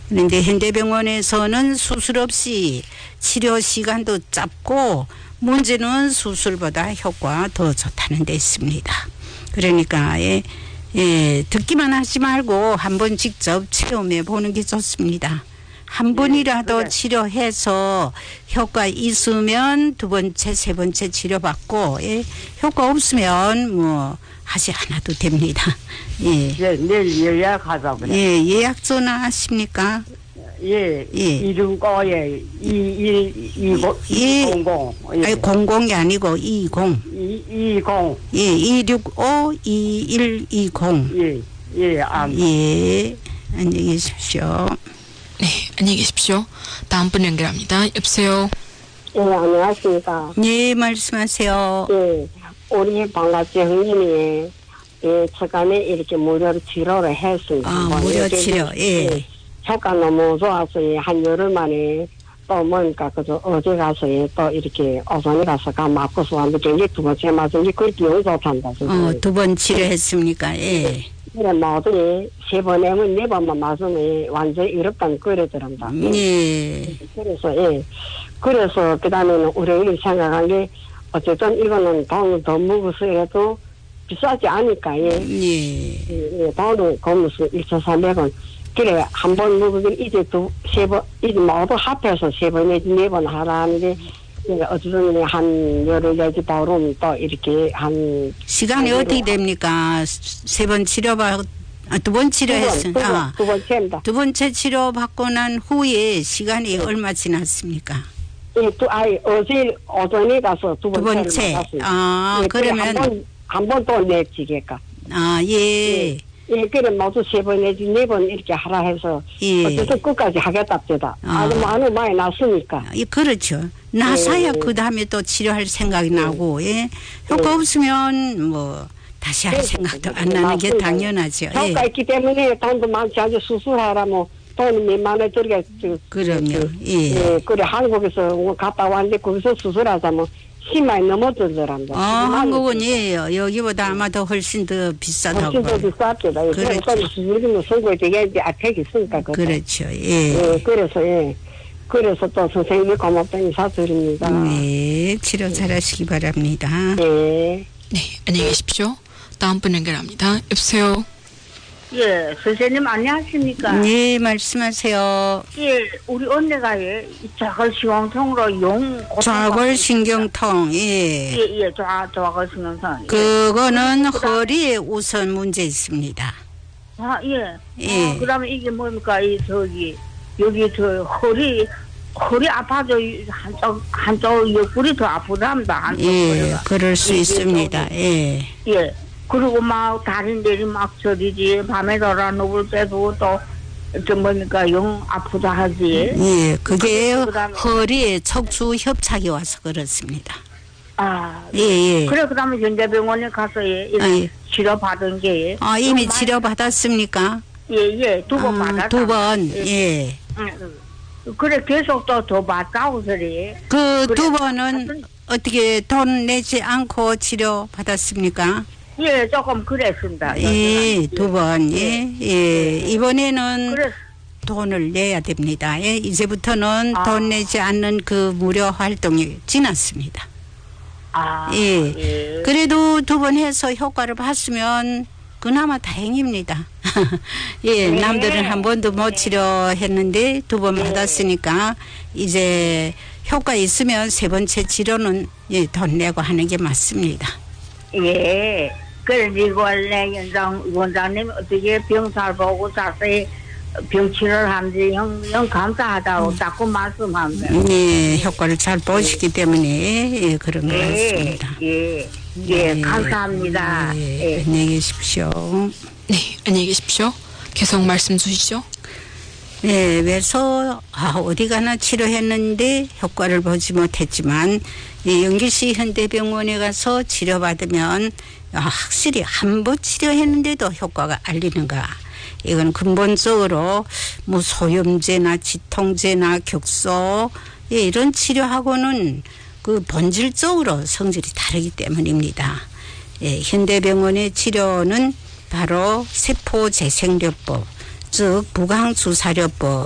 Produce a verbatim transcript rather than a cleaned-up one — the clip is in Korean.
그런데 현대병원에서는 수술 없이 치료 시간도 짧고 문제는 수술보다 효과가 더 좋다는 데 있습니다. 그러니까 예, 예, 듣기만 하지 말고 한번 직접 체험해 보는 게 좋습니다. 한 번이라도 네. 치료해서 효과 있으면 두 번째, 세 번째 치료받고 예, 효과 없으면 뭐 하지 않아도 됩니다. 예, 예, 내일 예약하자고요. 예, 예약 전화하십니까? 예, 예. 이름거에 이일이공 예. 공공. 아니, 공공이 아니고 이공. 이이공. 예, 이육오 이일이공. 예, 예, 아, 예, 안녕히 계십시오. 네, 안녕히 계십시오. 다음 분 연결합니다. 여보세요. 예, 안녕하십니까. 예, 말씀하세요. 예, 우리 방가지 형님이 예, 최근에 이렇게 무료로 치료를 했습니다. 아, 뭐 무료 이렇게 치료, 예. 효과 너무 좋아서 예, 한 열흘 만에 또 뭔가 그저 어제 가서 예, 또 이렇게 오전에 가서 가 맞고서 왔는데 굉장히 두 번째 맞은 게 그렇게 영 좋단다. 어, 두 번 치료했습니까? 예. 그래, 모두 세 번 내면 네 번만 맞으면 완전히 어렵다는 그러더랍니다. 예. 그래서, 예. 그래서, 그 다음에는 우리 생각한 게, 어쨌든 이거는 돈을 더 먹어서 해도 비싸지 않으니까, 예. 예. 예, 예, 돈을 거면서 일천삼백 원. 그래, 한 번 먹으면 이제 두, 세 번, 이제 모두 합해서 세 번 내지 네 번 하라는 게, 어쨌든 한 열흘 내지 보름 또 이렇게 한. 시간이 어떻게 됩니까? 세 번 치료받, 아, 두 번 치료했으니까. 두, 번, 두 번째입니다. 두 번째 치료받고 난 후에 시간이 얼마 지났습니까? 예, 또, 아이, 어제, 오전에 가서 두 두 번째를 번째. 맞았어요. 아, 예, 그러면. 한 번, 한 번 또 냈지겠까. 아, 예. 예, 예, 그래, 모두 세 번 내지 네 번 이렇게 하라 해서. 예. 어쨌든 끝까지 하겠답니다. 아. 아주 많이 많이 났으니까. 예, 그렇죠. 나서야 예. 그 다음에 또 치료할 생각이 나고, 예. 효과 예. 없으면 뭐, 다시 할 예. 생각도 안 나는 게 맞습니다. 당연하죠. 효과 예. 있기 때문에 돈도 많지 않게 수술하라면 돈이 몇만 원 들게. 그럼요. 예. 예, 그래, 한국에서 뭐 갔다 왔는데 거기서 수술하자면 십만이 넘어들더랍니다. 어, 한국은 예, 여기보다 아마 더 훨씬 더 비싸다고. 훨씬 더 비쌉니다. 예, 그렇죠. 그래서 수술이면 선고에 되게 앞에 있으니까. 그것도. 그렇죠. 예. 예, 그래서, 예. 그래서 또 선생님이 고맙다 인사드립니다. 네, 치료 잘하시기 바랍니다. 예. 네, 안녕히 계십시오. 다음 분 연결합니다. 여보세요. 예, 선생님 안녕하십니까? 네, 말씀하세요. 예, 우리 언니가 예, 좌골신경통으로 용 좌골신경통, 예. 예, 예, 좌 좌골신경통. 예. 그거는 허리에 우선 문제 있습니다. 아, 예. 예. 어, 그다음에 이게 뭡니까? 이 저기 여기 저 허리 허리 아파져 한쪽 한쪽 옆구리 더 아프답니다. 한쪽 예, 허리가. 그럴 수 예, 있습니다. 예. 예. 그리고 막 다른 데리 막 저리지 밤에 돌아 누울 때도 또 저 뭡니까 영 아프다 하지. 예, 그게 그다음에- 허리에 척추 협착이 와서 그렇습니다. 아, 예, 예. 그래 그다음에 현대병원에 가서 예, 아, 예. 치료 받은 게 예. 아, 이미 좀 많이- 치료 받았습니까? 예, 예, 두 번 아, 받았다. 두 번, 예. 응, 응. 그래 계속 또 더 받자고 그래. 그 그래. 두 번은 어떻게 돈 내지 않고 치료 받았습니까? 예, 조금 그랬습니다. 예, 두 번, 예, 예. 이번에는 그래. 돈을 내야 됩니다. 예, 이제부터는 아. 돈 내지 않는 그 무료 활동이 지났습니다. 아, 예. 예. 그래도 두 번 해서 효과를 봤으면 그나마 다행입니다. 예, 네. 남들은 한 번도 못 치료했는데 두 번 네. 받았으니까 이제 효과 있으면 세 번째 치료는 예, 돈 내고 하는 게 맞습니다. 예. 그리고 원래 원장, 원장님 어떻게 병살 보고 자세히 병치료를 하는지 영, 영 감사하다고 자꾸 말씀합니다. 예, 효과를 잘 보시기 때문에 예, 그런 것 예, 같습니다. 예, 예, 감사합니다. 예, 예. 안녕히 계십시오. 네, 안녕히 계십시오. 계속 말씀 주시죠. 네, 그래서 아, 어디 가나 치료했는데 효과를 보지 못했지만 예, 영길시 현대병원에 가서 치료받으면 아, 확실히 한 번 치료했는데도 효과가 알리는가. 이건 근본적으로 뭐 소염제나 지통제나 격소 예, 이런 치료하고는 그 본질적으로 성질이 다르기 때문입니다. 예, 현대병원의 치료는 바로 세포재생료법, 즉 부강주사료법